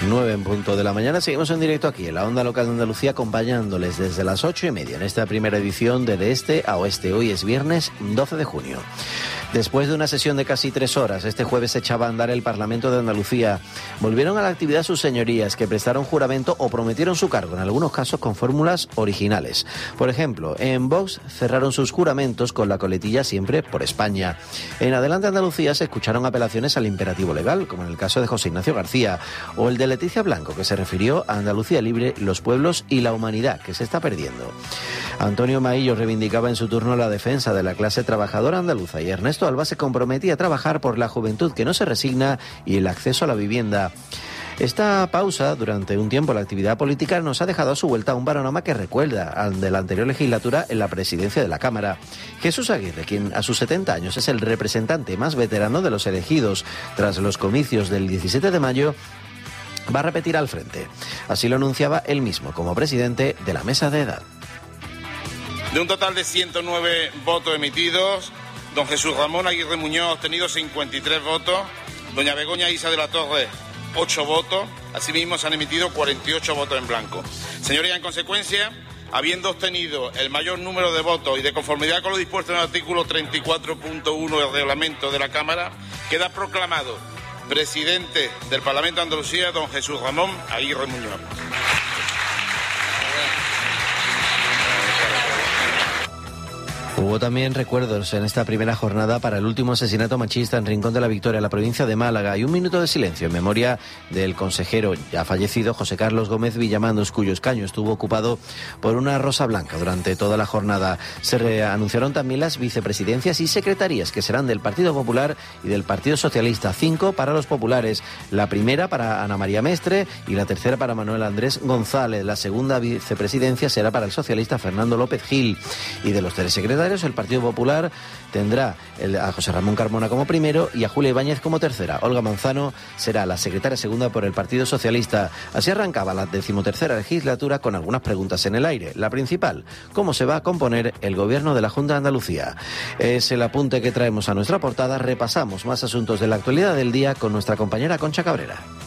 9 en punto de la mañana. Seguimos en directo aquí en la Onda Local de Andalucía, acompañándoles desde las 8:30 en esta primera edición de Este a Oeste. Hoy es viernes 12 de junio. Después de una sesión de casi 3 horas, este jueves se echaba a andar el Parlamento de Andalucía. Volvieron a la actividad sus señorías, que prestaron juramento o prometieron su cargo, en algunos casos con fórmulas originales. Por ejemplo, en Vox cerraron sus juramentos con la coletilla Siempre por España. En Adelante Andalucía se escucharon apelaciones al imperativo legal, como en el caso de José Ignacio García, o el de Leticia Blanco, que se refirió a Andalucía libre, los pueblos y la humanidad, que se está perdiendo. Antonio Maillo reivindicaba en su turno la defensa de la clase trabajadora andaluza y Ernesto Alba se comprometía a trabajar por la juventud que no se resigna y el acceso a la vivienda. Esta pausa durante un tiempo en la actividad política nos ha dejado a su vuelta un panorama que recuerda al de la anterior legislatura en la presidencia de la Cámara. Jesús Aguirre, quien a sus 70 años es el representante más veterano de los elegidos tras los comicios del 17 de mayo, va a repetir al frente. Así lo anunciaba él mismo como presidente de la mesa de edad. De un total de 109 votos emitidos, don Jesús Ramón Aguirre Muñoz ha obtenido 53 votos, doña Begoña Isa de la Torre 8 votos, asimismo se han emitido 48 votos en blanco. Señorías, en consecuencia, habiendo obtenido el mayor número de votos y de conformidad con lo dispuesto en el artículo 34.1 del reglamento de la Cámara, queda proclamado presidente del Parlamento de Andalucía don Jesús Ramón Aguirre Muñoz. Hubo también recuerdos en esta primera jornada para el último asesinato machista en Rincón de la Victoria, en la provincia de Málaga, y un minuto de silencio en memoria del consejero ya fallecido José Carlos Gómez Villamanos, cuyo escaño estuvo ocupado por una rosa blanca durante toda la jornada. Se anunciaron también las vicepresidencias y secretarías, que serán del Partido Popular y del Partido Socialista. 5 para los populares, la primera para Ana María Mestre y la tercera para Manuel Andrés González. La segunda vicepresidencia será para el socialista Fernando López Gil. Y de los 3 secretarios, el Partido Popular tendrá a José Ramón Carmona como primero y a Julia Ibáñez como tercera. Olga Manzano será la secretaria segunda por el Partido Socialista. Así arrancaba la 13ª legislatura con algunas preguntas en el aire. La principal, ¿cómo se va a componer el gobierno de la Junta de Andalucía? Es el apunte que traemos a nuestra portada. Repasamos más asuntos de la actualidad del día con nuestra compañera Concha Cabrera.